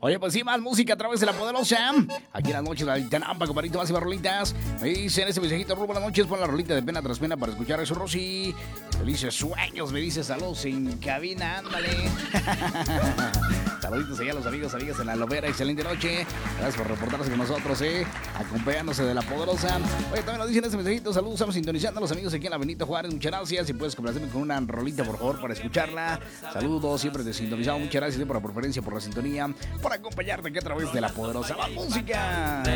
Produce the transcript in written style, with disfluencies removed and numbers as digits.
Oye, pues sí, más música a través de La Poderosa. Aquí en las noches, la Tanampa, compadrito, más y más rolitas. Me dicen ese mensajito, Rubo, buenas noches, pon la rolita de Pena Tras Pena para escuchar eso, Rosy. Felices sueños, me dice, saludos en cabina, ándale. Saluditos allá a los amigos, amigas en la Lovera, excelente noche. Gracias por reportarse con nosotros, acompañándose de La Poderosa. Oye, también nos dicen ese mensajito, saludos, estamos sintonizando a los amigos aquí en la Benito Juárez, muchas gracias. Si puedes complacerme con una rolita, por favor, para escucharla. Saludos, siempre te sintonizamos, muchas gracias por la preferencia, por la sintonía, por acompañarte aquí a través de La Poderosa. ¡La música!